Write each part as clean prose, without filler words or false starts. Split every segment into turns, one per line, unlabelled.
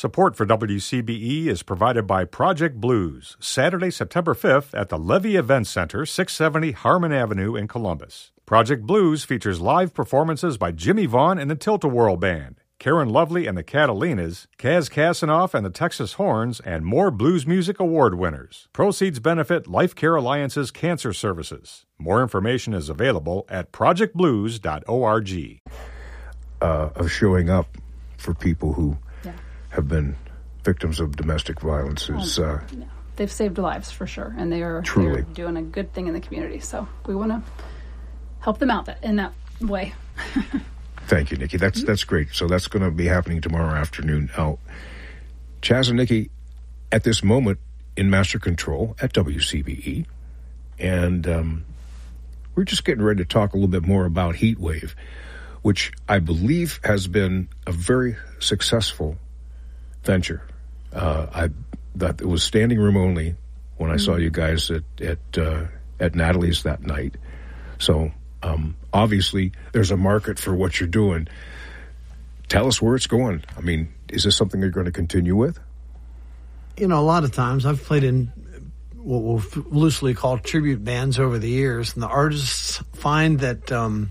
Support for WCBE is provided by Project Blues, Saturday, September 5th at the Levy Event Center, 670 Harmon Avenue in Columbus. Project Blues features live performances by Jimmy Vaughn and the Tilt-A-Whirl Band, Karen Lovely and the Catalinas, Kaz Kasanoff and the Texas Horns, and more blues music award winners. Proceeds benefit Life Care Alliance's cancer services. More information is available at projectblues.org.
Of showing up for people who have been victims of domestic violence is...
They've saved lives for sure, and they're doing a good thing in the community. So we want to help them out in that way.
Thank you, Nikki. That's great. So that's going to be happening tomorrow afternoon. Now, Chaz and Nikki, at this moment, in Master Control at WCBE, and we're just getting ready to talk a little bit more about Heatwave, which I believe has been a very successful venture. That it was standing room only when I saw you guys at Natalie's that night. So obviously there's a market for what you're doing. Tell us where it's going. I mean, is this something you're going to continue with?
You know, a lot of times I've played in what we'll loosely call tribute bands over the years, and the artists find that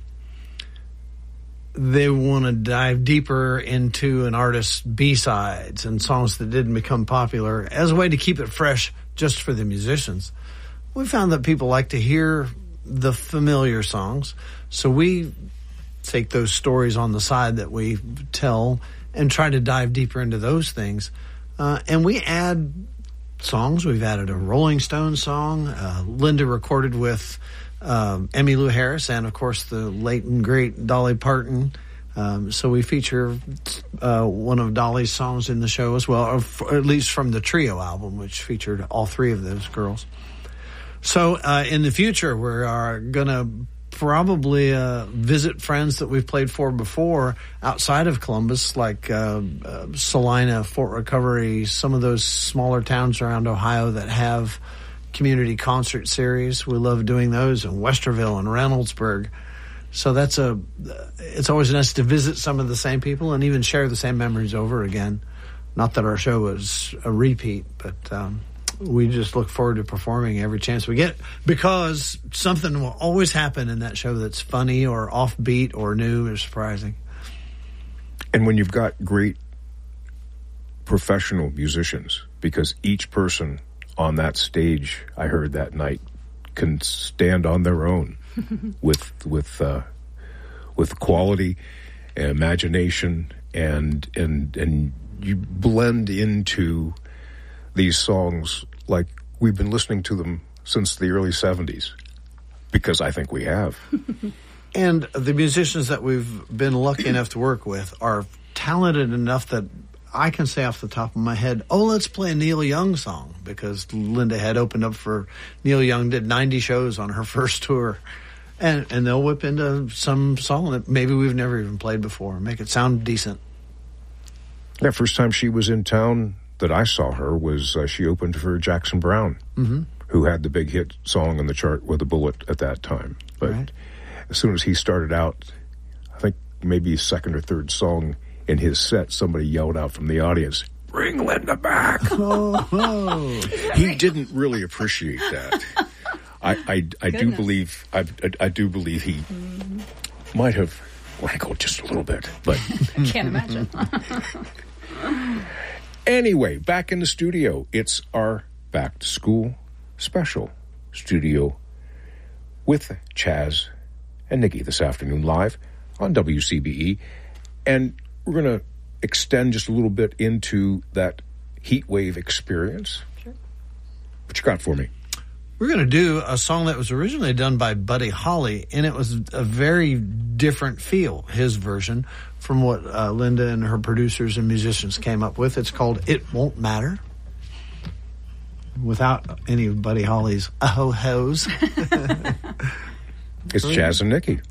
they want to dive deeper into an artist's B-sides and songs that didn't become popular as a way to keep it fresh just for the musicians. We found that people like to hear the familiar songs, so we take those stories on the side that we tell and try to dive deeper into those things. And we add songs. We've added a Rolling Stones song. Linda recorded with Emmylou Harris and, of course, the late and great Dolly Parton. So we feature one of Dolly's songs in the show as well, or at least from the Trio album, which featured all three of those girls. So in the future, we are going to probably visit friends that we've played for before outside of Columbus, like Salina, Fort Recovery, some of those smaller towns around Ohio that have community concert series. We love doing those in Westerville and Reynoldsburg. So it's always nice to visit some of the same people and even share the same memories over again. Not that our show is a repeat, but we just look forward to performing every chance we get, because something will always happen in that show that's funny or offbeat or new or surprising.
And when you've got great professional musicians, because each person on that stage, I heard that night, can stand on their own with quality and imagination, and you blend into these songs like we've been listening to them since the early 70s, because I think we have.
And the musicians that we've been lucky enough to work with are talented enough that I can say off the top of my head, let's play a Neil Young song, because Linda had opened up for Neil Young, did 90 shows on her first tour. And they'll whip into some song that maybe we've never even played before and make it sound decent.
That first time she was in town that I saw her was she opened for Jackson Browne, who had the big hit song on the chart with a bullet at that time. But as soon as he started out, I think maybe his second or third song in his set, somebody yelled out from the audience, "Bring Linda back!" He didn't really appreciate that. I do believe he might have wrangled just a little bit, but
can't imagine.
Anyway, back in the studio, it's our back to school special studio with Chaz and Nikki this afternoon live on WCBE, and we're going to extend just a little bit into that Heatwave experience. Sure. What you got for me?
We're going to do a song that was originally done by Buddy Holly, and it was a very different feel, his version, from what Linda and her producers and musicians came up with. It's called It Won't Matter, without any of Buddy Holly's ho-hos.
It's Chaz and Nikki.